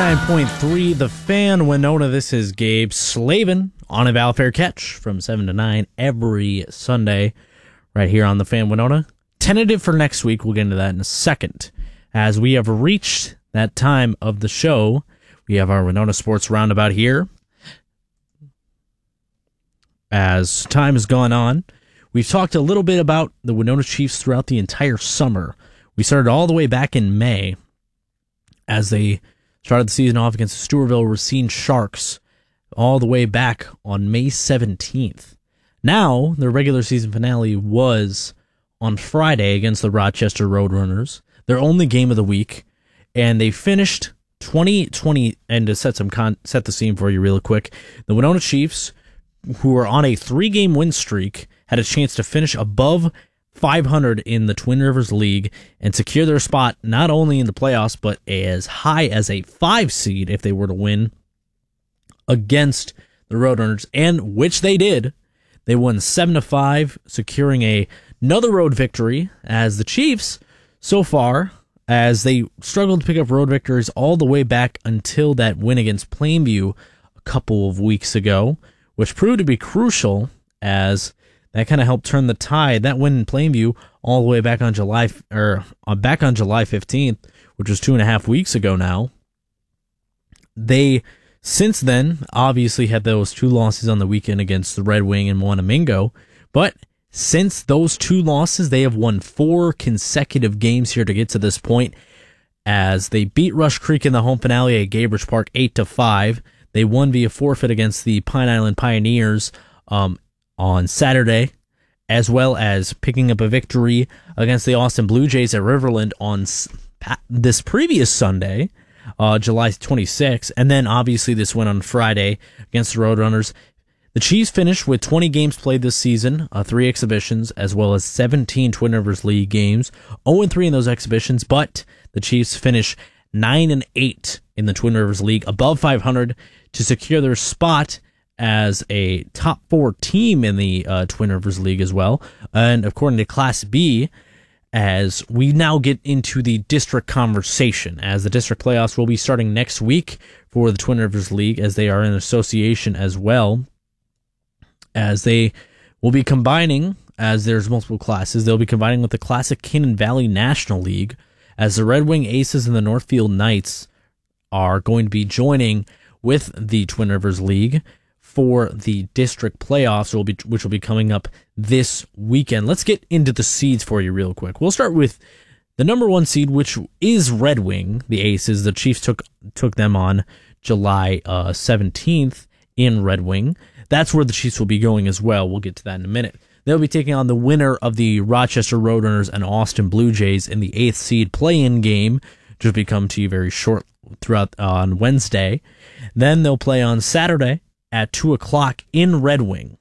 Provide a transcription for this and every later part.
99.3 The Fan, Winona. This is Gabe Slavin on a Valfair Catch from 7 to 9 every Sunday right here on The Fan, Winona. Tentative for next week. We'll get into that in a second. As we have reached that time of the show, we have our Winona Sports Roundabout here. As time has gone on, we've talked a little bit about the Winona Chiefs throughout the entire summer. We started all the way back in May as they started the season off against the Stewartville Racine Sharks all the way back on May 17th. Now, their regular season finale was on Friday against the Rochester Roadrunners, their only game of the week, and they finished 2020. And to set the scene for you real quick, the Winona Chiefs, who are on a 3-game win streak, had a chance to finish above 500 in the Twin Rivers League and secure their spot not only in the playoffs, but as high as a 5 seed if they were to win against the Roadrunners, and which they did. They won 7-5, securing another road victory, as the Chiefs, so far, as they struggled to pick up road victories all the way back until that win against Plainview a couple of weeks ago, which proved to be crucial, as that kind of helped turn the tide. That win in Plainview all the way back on July 15th, which was 2.5 weeks ago now. They, since then, obviously had those 2 losses on the weekend against the Red Wing and Wanamingo, but since those 2 losses, they have won 4 consecutive games here to get to this point, as they beat Rush Creek in the home finale at Gaybridge Park 8-5. They won via forfeit against the Pine Island Pioneers on Saturday, as well as picking up a victory against the Austin Blue Jays at Riverland on this previous Sunday, July 26th, and then obviously this win on Friday against the Roadrunners. The Chiefs finished with 20 games played this season, 3 exhibitions, as well as 17 Twin Rivers League games, 0-3 in those exhibitions, but the Chiefs finish 9-8 in the Twin Rivers League, above 500, to secure their spot as a top 4 team in the Twin Rivers League as well. And according to Class B, as we now get into the district conversation, as the district playoffs will be starting next week for the Twin Rivers League, as they are in association as well, as they will be combining, as there's multiple classes, they'll be combining with the Classic Cannon Valley National League, as the Red Wing Aces and the Northfield Knights are going to be joining with the Twin Rivers League for the district playoffs, which will be coming up this weekend. Let's get into the seeds for you real quick. We'll start with the number 1 seed, which is Red Wing, the Aces. The Chiefs took them on July 17th in Red Wing. That's where the Chiefs will be going as well. We'll get to that in a minute. They'll be taking on the winner of the Rochester Roadrunners and Austin Blue Jays in the 8th seed play-in game, which will be coming to you very short throughout on Wednesday. Then they'll play on Saturday at 2 o'clock in Red Wing.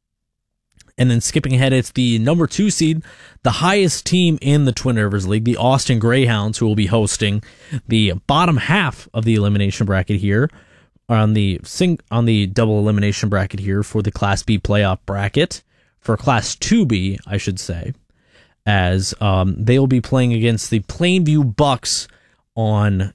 And then skipping ahead, it's the number 2 seed, the highest team in the Twin Rivers League, the Austin Greyhounds, who will be hosting the bottom half of the elimination bracket here, on the double elimination bracket here for the Class B playoff bracket, for Class 2B, I should say, as they will be playing against the Plainview Bucks on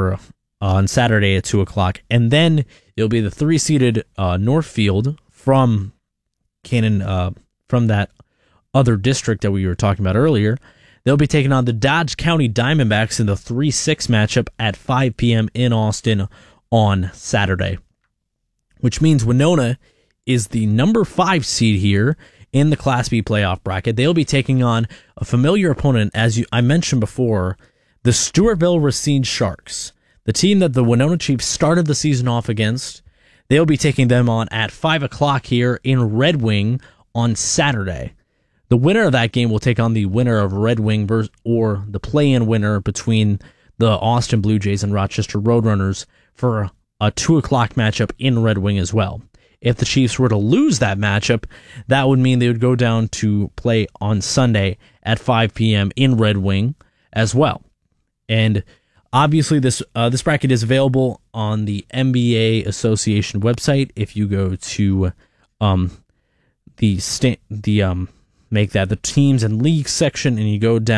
Saturday at 2 o'clock. And then it'll be the 3-seeded Northfield from Cannon, from that other district that we were talking about earlier. They'll be taking on the Dodge County Diamondbacks in the 3-6 matchup at 5 p.m. in Austin on Saturday, which means Winona is the number 5 seed here in the Class B playoff bracket. They'll be taking on a familiar opponent, as I mentioned before, the Stewartville Racine Sharks, the team that the Winona Chiefs started the season off against. They'll be taking them on at 5 o'clock here in Red Wing on Saturday. The winner of that game will take on the winner of Red Wing or the play-in winner between the Austin Blue Jays and Rochester Roadrunners for a 2 o'clock matchup in Red Wing as well. If the Chiefs were to lose that matchup, that would mean they would go down to play on Sunday at 5 p.m. in Red Wing as well. And obviously, this bracket is available on the NBA Association website. If you go to the teams and leagues section, and you go down